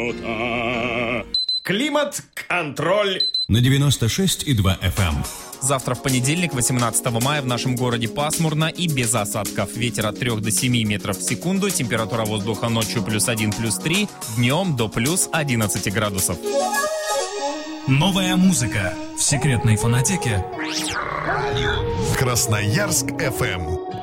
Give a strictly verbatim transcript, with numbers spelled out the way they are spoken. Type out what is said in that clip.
минута. Климат-контроль на девяносто шесть и два эф эм. Завтра в понедельник, восемнадцатого мая, в нашем городе пасмурно и без осадков. Ветер от трёх до семи метров в секунду. Температура воздуха ночью плюс один, плюс три. Днем до плюс одиннадцати градусов. Новая музыка в секретной фонотеке Красноярск эф эм.